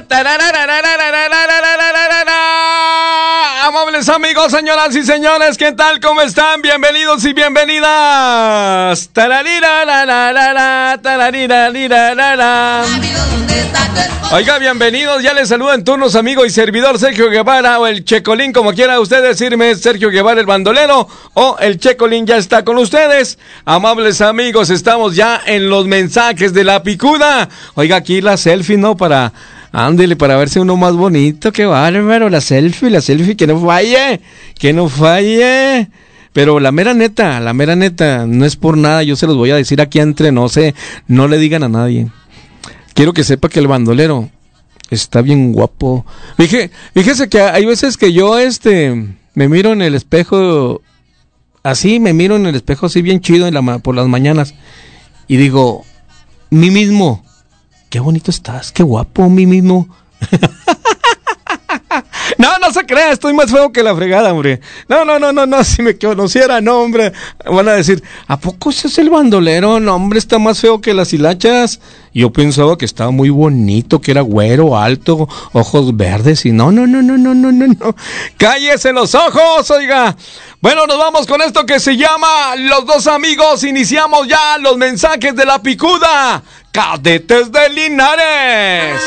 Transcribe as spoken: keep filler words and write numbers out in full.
Amables amigos, señoras y señores, ¿qué tal? ¿Cómo están? Bienvenidos y bienvenidas. Oiga, bienvenidos, ya les saluda en turno su amigo y servidor Sergio Guevara, o el Checolín, como quiera usted decirme, Sergio Guevara el bandolero, o el Checolín ya está con ustedes. Amables amigos, estamos ya en los mensajes de la picuda. Oiga, aquí la selfie, ¿no? Para... Ándele, para verse uno más bonito, qué bárbaro, la selfie, la selfie, que no falle, que no falle. Pero la mera neta, la mera neta, no es por nada, yo se los voy a decir aquí entre, no sé, no le digan a nadie. Quiero que sepa que el bandolero está bien guapo. Fíjese, fíjese que hay veces que yo, este, me miro en el espejo, así, me miro en el espejo así bien chido en la, por las mañanas, y digo, mí mismo, qué bonito estás, qué guapo, mí mismo. No, no se crea, estoy más feo que la fregada, hombre. No, no, no, no, no, si me conociera, no, hombre. Van a decir, ¿a poco ese es el bandolero? No, hombre, está más feo que las hilachas. Yo pensaba que estaba muy bonito, que era güero, alto, ojos verdes y no, no, no, no, no, no, no, no. ¡Cállese los ojos, oiga! Bueno, nos vamos con esto que se llama Los Dos Amigos. Iniciamos ya los mensajes de la picuda. Cadetes de Linares.